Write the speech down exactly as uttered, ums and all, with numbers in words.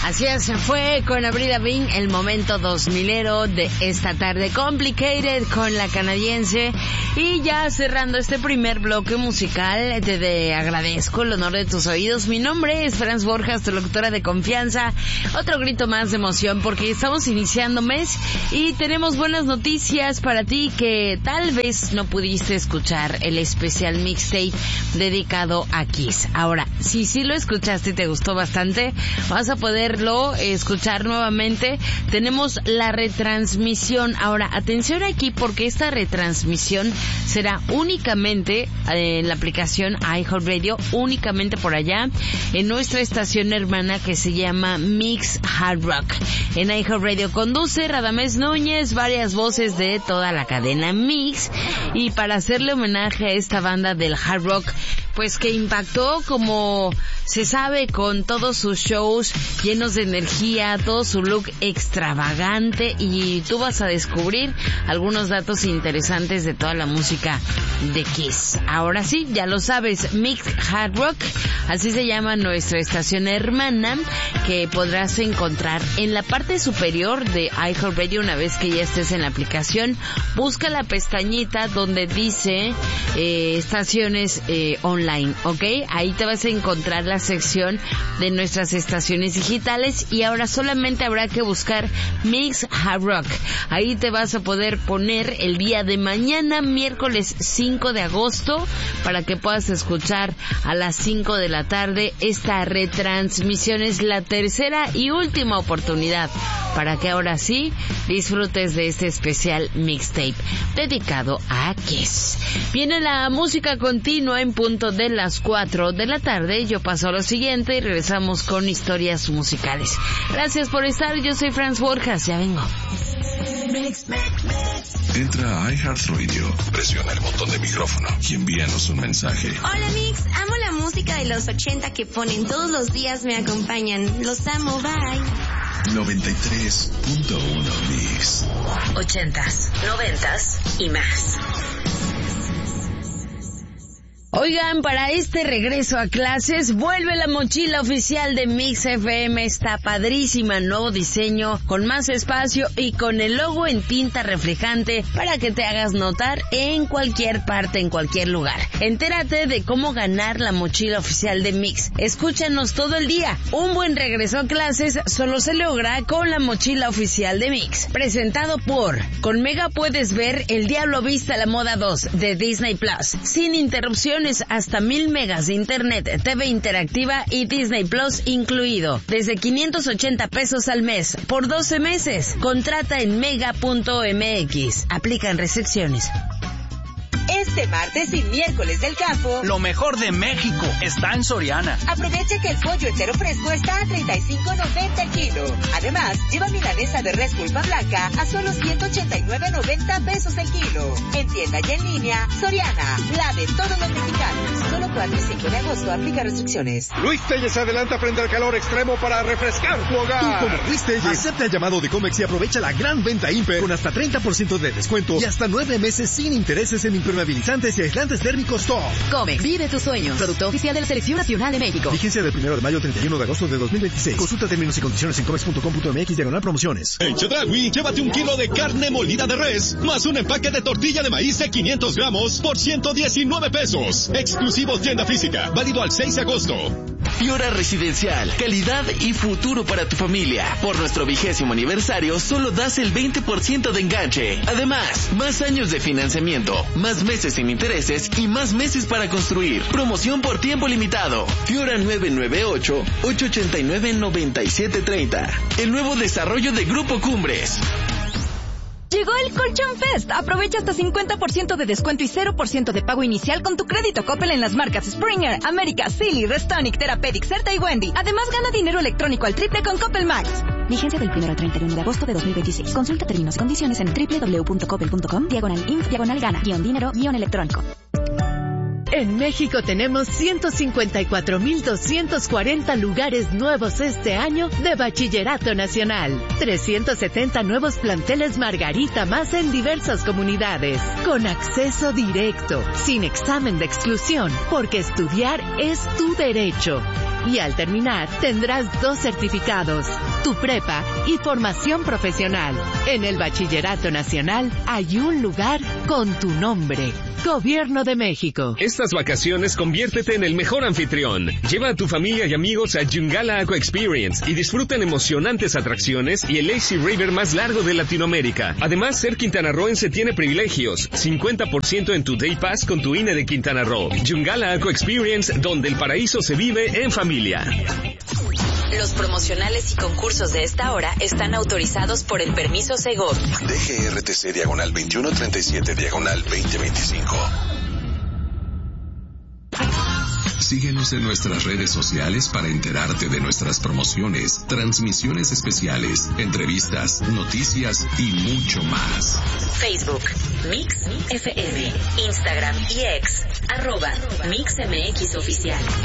Así es, fue con Avril Lavigne el momento dos milero de esta tarde. Complicated con la canadiense. Y ya cerrando este primer bloque musical, te, te agradezco el honor de tus oídos. Mi nombre es Franz Borjas, tu locutora de confianza. Otro grito más de emoción porque estamos iniciando mes y tenemos buenas noticias para ti, que tal vez no pudiste escuchar el especial mixtape dedicado a Kiss. Ahora, si sí lo escuchaste y te gustó bastante, vas a poderlo escuchar nuevamente. Tenemos la retransmisión. Ahora, atención aquí, porque esta retransmisión será únicamente en la aplicación iHeartRadio, únicamente por allá, en nuestra estación hermana que se llama Mix Hard Rock. En iHeartRadio conduce Radamés Núñez, varias voces de toda la cadena Mix, y para hacerle homenaje a esta banda del hard rock, pues que impactó, como se sabe, con todos sus shows llenos de energía, todo su look extravagante, y tú vas a descubrir algunos datos interesantes de toda la música de Kiss. Ahora sí, ya lo sabes, Mix Hard Rock, así se llama nuestra estación hermana, que podrás encontrar en la parte superior de iHeartRadio. Una vez que ya estés en la aplicación, busca la pestañita donde dice eh, estaciones eh, online, ¿ok? Ahí te vas a encontrar la sección de nuestras estaciones digitales, y ahora solamente habrá que buscar Mix Hard Rock. Ahí te vas a poder poner el día de mañana, miércoles cinco de agosto, para que puedas escuchar a las cinco de la tarde esta retransmisión. Es la tercera y última oportunidad para que ahora sí disfrutes de este especial mixtape dedicado a Kiss. Viene la música continua en punto de las cuatro de la tarde. Yo paso a lo siguiente y regresamos con historias musicales. Gracias por estar, yo soy Franz Borjas, ya vengo. Entra a iHeartRadio, presiona el botón de micrófono y envíanos un mensaje. Hola Mix, amo la música de los ochenta que ponen todos los días, me acompañan. Los amo, bye. noventa y tres punto uno Mix. Ochentas, noventas y más. Oigan, para este regreso a clases, vuelve la mochila oficial de Mix F M. Está padrísima, nuevo diseño, con más espacio y con el logo en tinta reflejante para que te hagas notar en cualquier parte, en cualquier lugar. Entérate de cómo ganar la mochila oficial de Mix. Escúchanos todo el día. Un buen regreso a clases solo se logra con la mochila oficial de Mix. Presentado por... Con Mega puedes ver El Diablo Viste a la Moda dos de Disney Plus, sin interrupción, hasta mil megas de internet, T V interactiva y Disney Plus incluido, desde quinientos ochenta pesos al mes, por doce meses. Contrata en mega punto m x. Aplican restricciones. Este martes y miércoles del campo, lo mejor de México está en Soriana. Aprovecha que el pollo entero fresco está a treinta y cinco noventa el kilo. Además, lleva milanesa de res pulpa blanca a solo ciento ochenta y nueve noventa pesos el kilo. En tienda y en línea, Soriana, la de todos los mexicanos. Solo cuatro y cinco de agosto, aplica restricciones. Luis Telles se adelanta frente al calor extremo para refrescar tu hogar. Tú, como Luis Telles, acepta el llamado de Comex y aprovecha la gran venta Imper con hasta treinta por ciento de descuento y hasta nueve meses sin intereses en impermeabilizantes y aislantes térmicos Top. Comex, vive tus sueños. Producto oficial de la Selección Nacional de México. Vigencia del primero de mayo al treinta y uno de agosto de dos mil veintiséis. Consulta términos y condiciones en comex punto com punto m x diagonal promociones. En Chedraui, llévate un kilo de carne molida de res, más un empaque de tortilla de maíz de quinientos gramos por ciento diecinueve pesos. Exclusivo tienda física, válido al seis de agosto. Fiora Residencial, calidad y futuro para tu familia. Por nuestro vigésimo aniversario, solo das el veinte por ciento de enganche. Además, más años de financiamiento, más meses sin intereses y más meses para construir. Promoción por tiempo limitado. Fiora nueve nueve ocho, ocho ocho nueve, nueve siete tres cero. El nuevo desarrollo de Grupo Cumbres. Llegó el Colchón Fest. Aprovecha hasta cincuenta por ciento de descuento y cero por ciento de pago inicial con tu crédito Coppel en las marcas Springer, América, Silly, Restonic, Therapeutic, Certa y Wendy. Además, gana dinero electrónico al triple con Coppel Max. Vigencia del primero al treinta y uno de agosto de dos mil veintiséis. Consulta términos y condiciones en doble u doble u doble u punto coppel punto com, diagonal inf, diagonal gana, guión dinero, guión electrónico. En México tenemos ciento cincuenta y cuatro mil doscientos cuarenta lugares nuevos este año de Bachillerato Nacional. trescientos setenta nuevos planteles Margarita más en diversas comunidades. Con acceso directo, sin examen de exclusión, porque estudiar es tu derecho. Y al terminar, tendrás dos certificados, tu prepa y formación profesional. En el Bachillerato Nacional hay un lugar con tu nombre. Gobierno de México. Estas vacaciones conviértete en el mejor anfitrión. Lleva a tu familia y amigos a Yungala Aqua Experience y disfruten emocionantes atracciones y el Lazy River más largo de Latinoamérica. Además, ser quintanarroense tiene privilegios. cincuenta por ciento en tu Day Pass con tu I N E de Quintana Roo. Yungala Aqua Experience, donde el paraíso se vive en familia. Los promocionales y concursos de esta hora están autorizados por el permiso Segov. D G R T C diagonal veintiuno treinta y siete diagonal veinte veinticinco. Síguenos en nuestras redes sociales para enterarte de nuestras promociones, transmisiones especiales, entrevistas, noticias y mucho más. Facebook, Mix F M, Instagram y X, arroba Mix M X Oficial.